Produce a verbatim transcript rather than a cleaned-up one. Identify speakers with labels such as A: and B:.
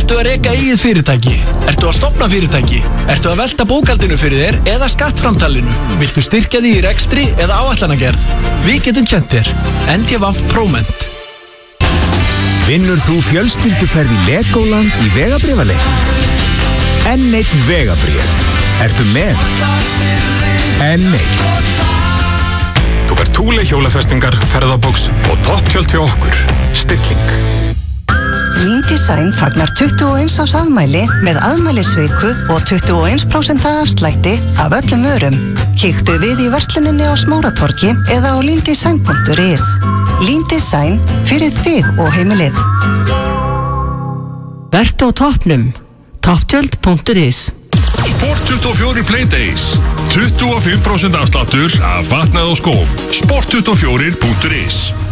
A: Ertu að reka eigið fyrirtæki? Ertu að stofna fyrirtæki? Ertu að velta bókhaldinu fyrir þér eða skattframtalinu? Viltu styrkja því í rekstri eða áætlanagerð? Við getum kennt þér. N T V Proment.
B: Vinnur þú fjölskylduferð í Legoland í vegabréfaleik? Enn einn vegabréf. Ertu með? Enn einn.
C: Þú fær Thule hjólafestingar, ferðaboks og topptjöld hjá okkur. Stilling.
D: Lean Design fagnar tuttugu og eins árs afmæli með afmælisviku og tuttugu og eitt prósent afslætti af öllum vörum. Kíktu við í versluninni á Smáratorgi eða á lean design punktur is. Lean Design fyrir þig og heimilið.
E: Vertu á toppnum. topptjöld punktur is.
F: Sport tuttugu og fjögur Playdays. tuttugu og fimm prósent afsláttur af fatnað og skóm. Sport tuttugu og fjögur punktur is.